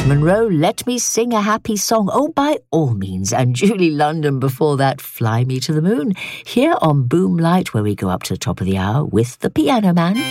Monroe, let me sing a happy song. Oh, by all means. And Julie London before that, Fly Me to the Moon. Here on Boom Light, where we go up to the top of the hour with the Piano Man.